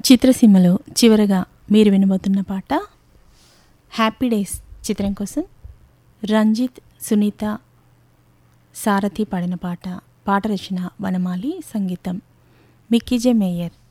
చిత్రసీమలో చివరగా మీరు వినబోతున్న పాట హ్యాపీ డేస్ చిత్రం కోసం రంజిత్, సునీత, సారథి పాడిన పాట. పాట రచన వనమాలి, సంగీతం మిక్కీ జె మేయర్.